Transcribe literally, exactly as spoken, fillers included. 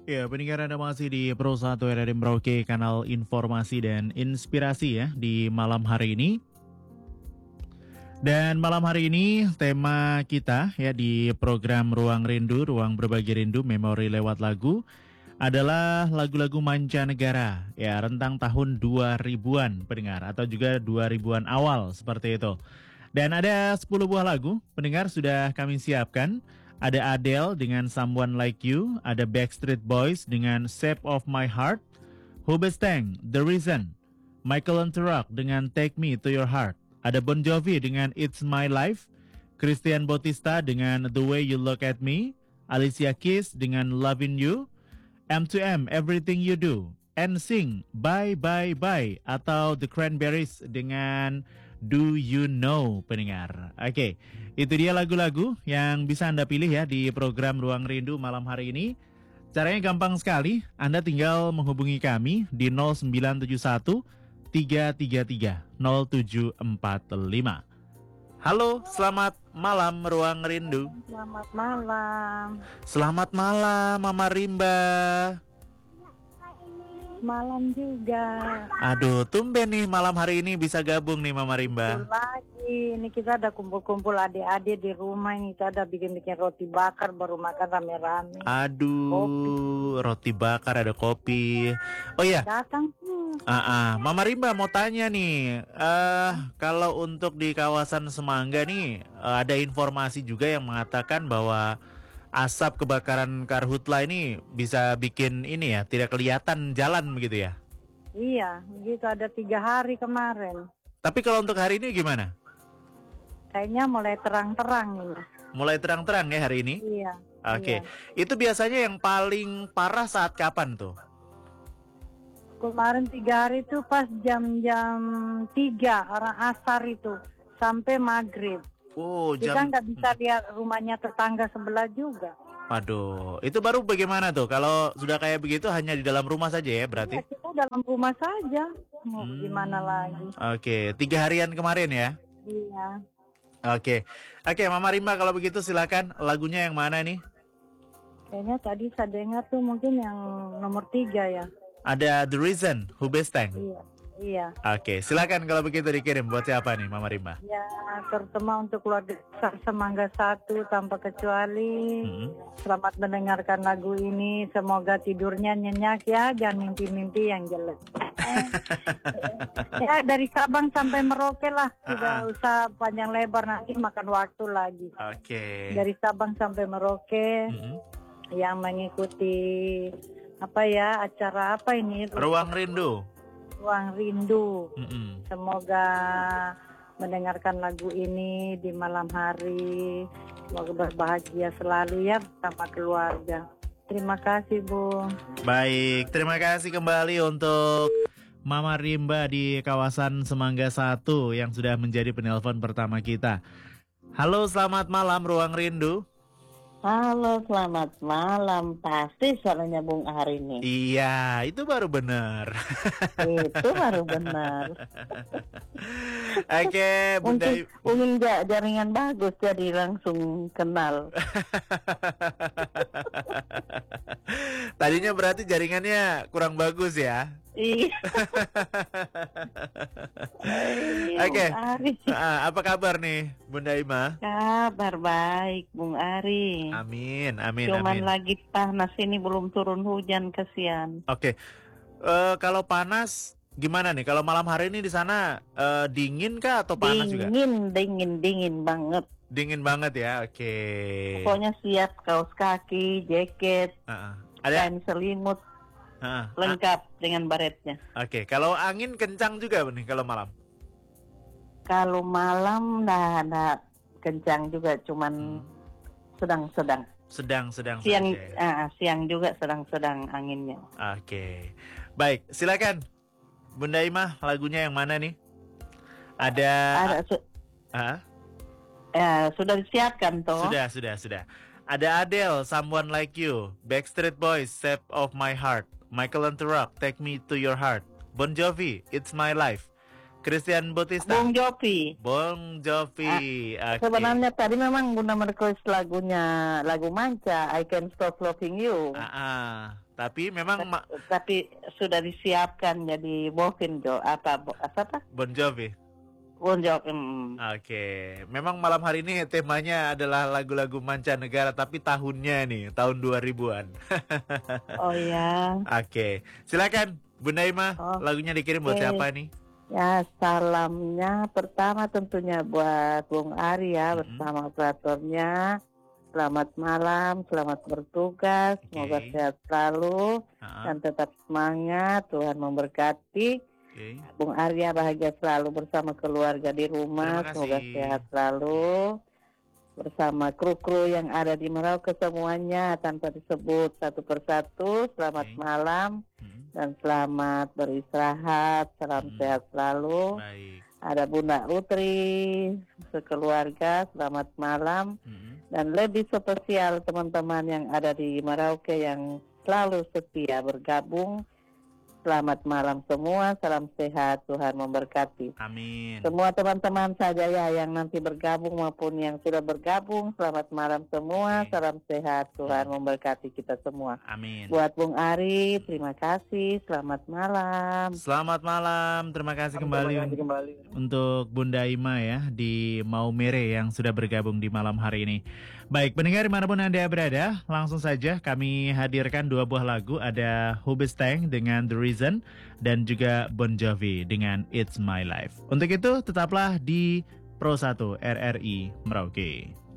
Ya, pendengar Anda masih di Pro satu R R I Merauke, kanal informasi dan inspirasi ya di malam hari ini. Dan malam hari ini tema kita ya di program Ruang Rindu, Ruang Berbagi Rindu, Memori Lewat Lagu adalah lagu-lagu mancanegara ya rentang tahun dua ribuan pendengar atau juga dua ribuan awal seperti itu. Dan ada sepuluh buah lagu pendengar sudah kami siapkan. Ada Adele dengan Someone Like You, ada Backstreet Boys dengan Shape of My Heart, Hoobastank, The Reason, Michael Antorak dengan Take Me to Your Heart, ada Bon Jovi dengan It's My Life, Christian Bautista dengan The Way You Look at Me, Alicia Keys dengan Loving You, M two M Everything You Do, N Sync Bye Bye Bye, atau The Cranberries dengan Do You Know pendengar. Oke, itu dia lagu-lagu yang bisa Anda pilih ya di program Ruang Rindu malam hari ini. Caranya gampang sekali, Anda tinggal menghubungi kami di nol sembilan tujuh satu tiga tiga tiga nol tujuh empat lima. Halo, selamat malam Ruang Rindu. Selamat malam. Selamat malam Mama Rimba. Malam juga. Aduh, tumben nih malam hari ini bisa gabung nih Mama Rimba. Kumpul lagi, ini kita ada kumpul-kumpul adik-adik di rumah ini. Kita ada bikin-bikin roti bakar baru makan rame-rame. Aduh, kopi. Roti bakar ada kopi. Oh iya. Datang. Ah, ah. Mama Rimba mau tanya nih, uh, kalau untuk di kawasan Semangga nih uh, ada informasi juga yang mengatakan bahwa asap kebakaran karhutla ini bisa bikin ini ya, tidak kelihatan jalan begitu ya? Iya, begitu ada tiga hari kemarin. Tapi kalau untuk hari ini gimana? Kayaknya mulai terang-terang ini. Mulai terang-terang ya hari ini? Iya. Oke, okay. Iya. Itu biasanya yang paling parah saat kapan tuh? Kemarin tiga hari itu pas jam-jam tiga orang asar itu sampai maghrib. Oh, jam... Kita nggak bisa lihat rumahnya tetangga sebelah juga. Aduh, itu baru bagaimana tuh? Kalau sudah kayak begitu hanya di dalam rumah saja ya berarti? Ya, kita dalam rumah saja. Mau hmm. gimana lagi? Oke, okay. tiga harian kemarin ya? Iya. Oke, okay. oke okay, Mama Rimba kalau begitu silakan lagunya yang mana nih? Kayaknya tadi saya dengar tuh mungkin yang nomor tiga ya. Ada The Reason, Hoobastank. Iya. Iya. Oke, silakan kalau begitu dikirim buat siapa nih, Mama Rimba? Ya, terutama untuk keluarga Semangga satu tanpa kecuali. Hmm. Selamat mendengarkan lagu ini. Semoga tidurnya nyenyak ya, jangan mimpi-mimpi yang jelek. eh, ya dari Sabang sampai Merauke lah, tidak uh-uh. usah panjang lebar nanti makan waktu lagi. Oke. Dari Sabang sampai Merauke, hmm. yang mengikuti apa ya acara apa ini? Ruang Rindu. Ruang Rindu. Mm-mm. Semoga mendengarkan lagu ini di malam hari. Semoga berbahagia selalu ya bersama keluarga. Terima kasih, Bu. Baik, terima kasih kembali untuk Mama Rimba di kawasan Semangga satu yang sudah menjadi penelpon pertama kita. Halo, selamat malam Ruang Rindu. Halo, selamat malam. Pasti suaranya Bung Ari ini. Iya, itu baru benar. Itu baru benar. Oke, Bunda. Mungkin jaringan bagus jadi langsung kenal. Tadinya berarti jaringannya kurang bagus ya? Iya. Oke, uh, apa kabar nih Bunda Ima? Kabar baik Bung Ari. Amin, amin, Cuman amin. lagi panas ini belum turun hujan, kasihan. Oke, uh, kalau panas gimana nih? Kalau malam hari ini di sana uh, dingin kah atau panas dingin, juga? Dingin, dingin, dingin banget. Dingin banget ya, oke. Okay. Pokoknya siap kaos kaki, jaket, uh-uh. Ada kain selimut. Uh, lengkap uh, dengan baretnya. Oke, okay. Kalau angin kencang juga nih kalau malam? Kalau malam nah, nah kencang juga, cuman hmm. sedang-sedang. Sedang-sedang siang, saja. Uh, siang juga sedang-sedang anginnya. Oke, okay. Baik, silakan Bunda Ima, lagunya yang mana nih? Ada. Ada. Su- uh? Ya, sudah disiapkan toh? Sudah, sudah, sudah. Ada Adele, Someone Like You, Backstreet Boys, Shape of My Heart, Michael Antorak, Take Me to Your Heart, Bon Jovi, It's My Life, Christian Bautista. Bung Jovi. Bong Jovi. Ah, Oke. Sebenarnya tadi memang Bunda merequest lagunya lagu Manca, I Can Stop Loving You. Ah, ah. Tapi memang ma- Tapi sudah disiapkan jadi Bovin Jo apa bo- apa apa? Bon Jovi. Bung Jovi. mm. Oke, memang malam hari ini temanya adalah lagu-lagu mancanegara, tapi tahunnya nih, tahun dua ribuan. Oh ya. Oke, silakan Bunda Ima, Oh, lagunya dikirim buat oke. siapa nih? Ya, salamnya pertama tentunya buat Bung Arya Mm-mm. bersama operatornya. Selamat malam, selamat bertugas, semoga Oke. sehat selalu Ah, dan tetap semangat. Tuhan memberkati. Oke, Bung Arya bahagia selalu bersama keluarga di rumah, Terima semoga kasih. sehat selalu. Bersama kru-kru yang ada di Merauke semuanya tanpa disebut satu persatu. Selamat Oke. malam Mm, dan selamat beristirahat. Salam Hmm. sehat selalu. baik. Ada Bunda Utri sekeluarga, selamat malam. Mm, Dan lebih spesial teman-teman yang ada di Merauke yang selalu setia bergabung. Selamat malam semua, salam sehat, Tuhan memberkati. Amin. Semua teman-teman saja ya yang nanti bergabung maupun yang sudah bergabung, selamat malam semua, Oke. salam sehat, Tuhan memberkati kita semua. Amin. Buat Bung Ari, terima kasih, selamat malam. Selamat malam, terima kasih kembali untuk Bunda Ima ya di Maumere yang sudah bergabung di malam hari ini. Baik, pendengar dimanapun Anda berada, langsung saja kami hadirkan dua buah lagu. Ada Hubestang dengan The Reason dan juga Bon Jovi dengan It's My Life. Untuk itu tetaplah di Pro satu R R I Merauke.